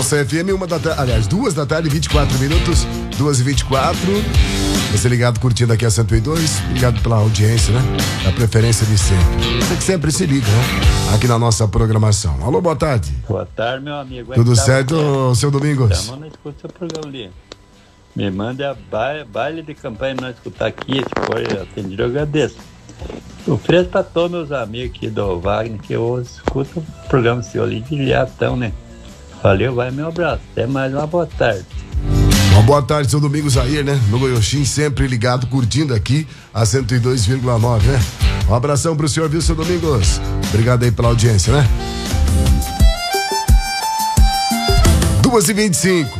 nossa FM, 2 da tarde, 24 minutos, 2h24. Você ligado, curtindo aqui a 102. Obrigado pela audiência, né? A preferência de sempre. Você que sempre se liga, né? Aqui na nossa programação. Alô, boa tarde. Boa tarde, meu amigo. Tudo certo, seu Domingos? Estamos na escuta do seu programa ali. Me manda baile de campanha pra nós escutar aqui. Se for atendido, eu agradeço. Ofereço pra todos meus amigos aqui do Wagner, que eu escuto o programa seu ali diretão, né? Valeu, vai, meu abraço. Até mais, uma boa tarde. Uma boa tarde, seu Domingos Air, né? No Goiôxim, sempre ligado, curtindo aqui a 102,9, né? Um abração pro senhor, viu, seu Domingos? Obrigado aí pela audiência, né? 2h25.